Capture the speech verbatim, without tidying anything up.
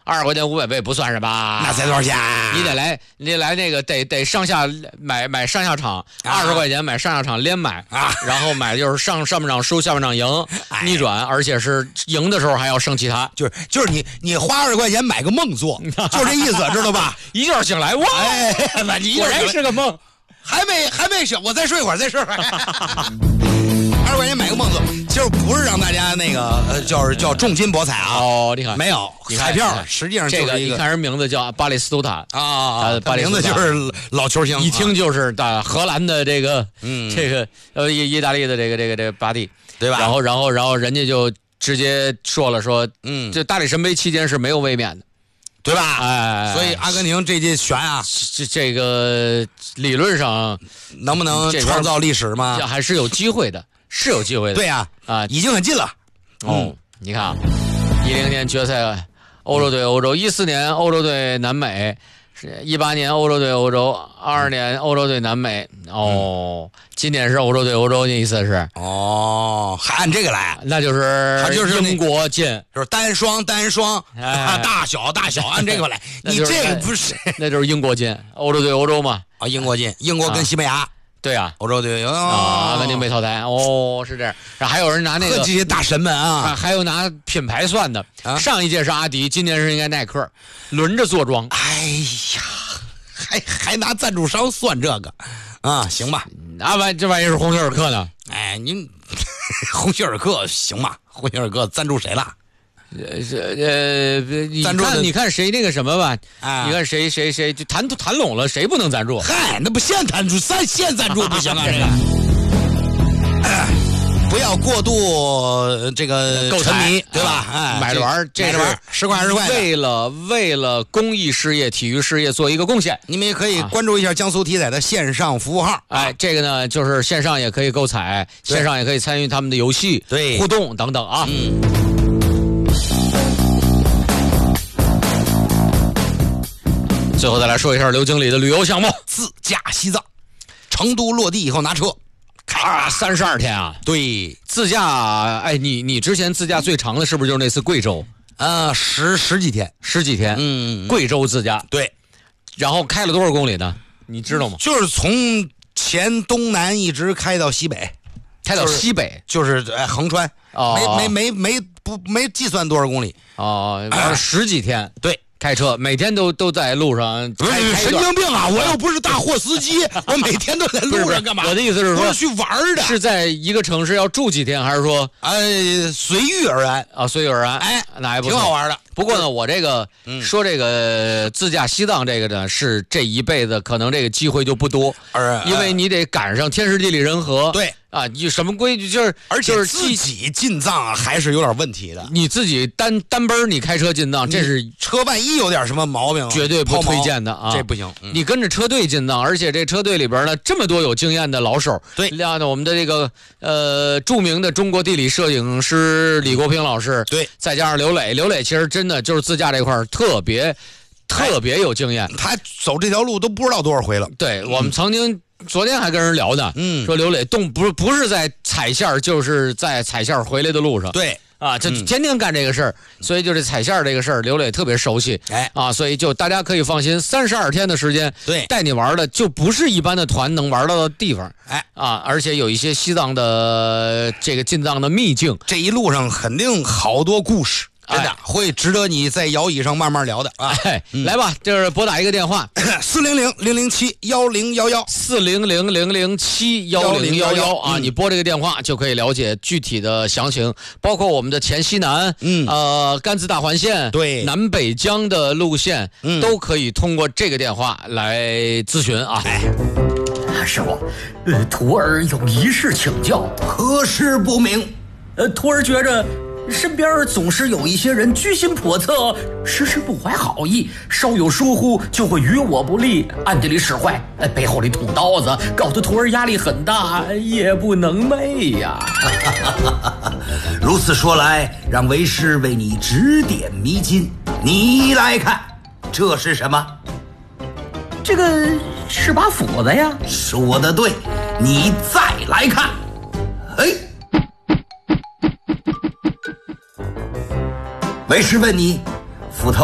二十块钱五百倍不算什么， 那才多少钱、啊？ 你得来，你得来那个得得上下买买上下场，二十块钱买上下场连买啊， 然后买就是上上半场输下半场赢，哎、逆转，而且是赢的时候还要胜其他， 就是就是你你花二十块钱买个梦做，就这意思，知道吧？ 一觉醒来哇， 哎，你果然是个梦， 还没还没醒，我再睡会儿，再睡会儿。二十块钱买个梦做，其实不是让大家那个呃，就是叫重金博彩啊。 哦，你看没有彩票，实际上就是一个。这个你看人名字叫巴里斯图塔啊，他名字就是老球星， 一听就是大荷兰的这个， 嗯， 这个呃意意大利的这个这个这个巴蒂， 对吧？ 然后然后然后人家就直接说了说， 嗯， 这大力神杯期间是没有卫冕的。 对吧？ 哎， 所以阿根廷这届悬啊， 这这个理论上能不能创造历史吗？ 还是有机会的，是有机会的。 对呀、啊，啊，已经很近了。 哦，嗯、你看啊，一零年决赛欧洲队欧洲，一四年欧洲队南美，是一八年欧洲队欧洲，二二年欧洲队南美。哦，嗯、今年是欧洲队欧洲，那意思是？ 哦，还按这个来， 那就是他就是英国进， 就是单双单双，哎、大小大小按这个来。你这个不是， 那就是英国进，欧洲队欧洲嘛。 啊，英国进，英国跟西班牙。 啊对啊， 欧洲队啊，阿根廷被淘汰哦，是这样。还有人拿那个这些大神们啊， 啊还有拿品牌算的。啊、上一届是阿迪，今年是应该耐克，轮着坐庄。 哎呀，还还拿赞助商算这个啊？行吧， 啊完这玩意是红星尔克呢？ 哎，您红星尔克行吧？红星尔克赞助谁了？ 呃呃，你看你看谁那个什么吧，啊、你看谁谁谁就谈谈拢了，谁不能赞助？ 嗨，那不现赞助，三现赞助不行啊！这个、哎，不要过度这个沉迷，对吧？哎， 买着玩，这是十块二十块， 为了为了公益事业、体育事业做一个贡献。 你们也可以关注一下江苏体彩的线上服务号。 哎，这个呢，就是线上也可以购彩，线上也可以参与他们的游戏、 对互动等等啊。 嗯。 最后再来说一下刘经理的旅游项目， 自驾西藏，成都落地以后拿车， 啊，三十二天啊！ 对， 自驾，哎，你你之前自驾最长的是不是就是那次贵州？ 呃，十十几天， 十几天， 嗯， 贵州自驾， 对， 然后开了多少公里呢？你知道吗？ 就是从前东南一直开到西北， 开到西北， 就是哎横穿， 哦、 没没没没不没计算多少公里哦，玩了十几天， 对。 开车每天都都在路上开， 神经病啊！我又不是大货司机，我每天都在路上干嘛？ 我的意思是说， 我是去玩的。 是在一个城市要住几天，还是说呃随遇而安啊？随遇而安， 哎， 那还不挺好玩的。 不过呢，我这个、嗯、说这个自驾西藏这个呢，是这一辈子可能这个机会就不多， 呃、 因为你得赶上天时地利人和。 对。 啊，你什么规矩就是， 而且自己进藏啊，还是有点问题的。 你自己单单奔你开车进藏，这是车万一有点什么毛病， 绝对不推荐的啊， 这不行。 嗯、你跟着车队进藏，而且这车队里边呢，这么多有经验的老手， 对， 像我们的这个呃著名的中国地理摄影师李国平老师， 对， 再加上刘磊，刘磊其实真的就是自驾这块特别特别有经验， 他走这条路都不知道多少回了。 对、嗯、我们曾经。昨天还跟人聊呢， 嗯， 说刘磊动不是不是在踩线，就是在踩线回来的路上， 对啊，就天天干这个事儿、嗯，所以就这踩线这个事儿，刘磊特别熟悉， 哎啊，所以就大家可以放心，三十二天的时间， 对， 带你玩的就不是一般的团能玩到的地方， 哎啊，而且有一些西藏的这个进藏的秘境， 这一路上肯定好多故事。真的、哎、会值得你在摇椅上慢慢聊的啊！ 哎嗯、来吧，就是拨打一个电话， 四零零零零七幺零幺幺， 四零零零零七幺零幺幺啊！你拨这个电话就可以了解具体的详情，包括我们的黔西南， 嗯， 呃，甘孜大环线， 对， 南北疆的路线， 嗯， 都可以通过这个电话来咨询啊。 哎， 师傅，呃，徒儿有一事请教， 何事不明？ 呃，徒儿觉着。身边总是有一些人居心叵测，时时不怀好意，稍有疏忽就会与我不利，暗地里使坏，背后里捅刀子，搞得徒儿压力很大，夜不能寐呀。 如此说来，让为师为你指点迷津。你来看，这是什么？ 这个是把斧子呀。 说得对，你再来看。嘿。为师问你，